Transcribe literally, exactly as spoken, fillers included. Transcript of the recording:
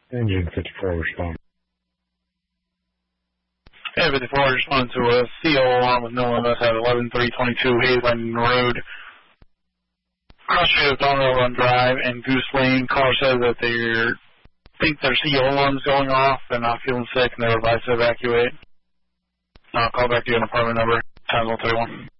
Engine fifty-four respond. Hey, fifty-four, respond to a C O alarm with no M S at eleven three twenty-two Hazen Road. Cross street of Donald Run Drive and Goose Lane. Caller says that they think their C O alarm's going off. They're not feeling sick and they're advised to evacuate. I'll call back to you on apartment number ten one three one.